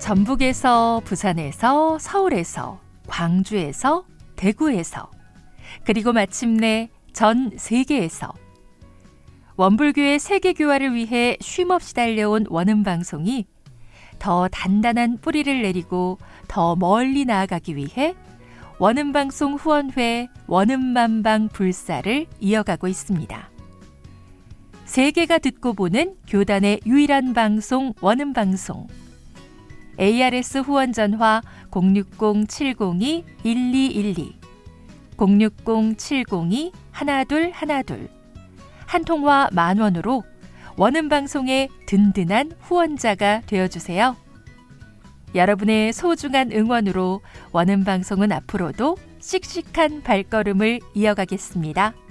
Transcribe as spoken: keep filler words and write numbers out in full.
전북에서, 부산에서, 서울에서, 광주에서, 대구에서, 그리고 마침내 전 세계에서 원불교의 세계교화를 위해 쉼없이 달려온 원음방송이 더 단단한 뿌리를 내리고 더 멀리 나아가기 위해 원음방송 후원회 원음만방 불사를 이어가고 있습니다. 세계가 듣고 보는 교단의 유일한 방송 원음방송. 에이알에스 후원 전화 공육공 칠공이 일이일이, 공육공 칠공이 일이일이, 한 통화 만 원으로 원음방송의 든든한 후원자가 되어주세요. 여러분의 소중한 응원으로 원음방송은 앞으로도 씩씩한 발걸음을 이어가겠습니다.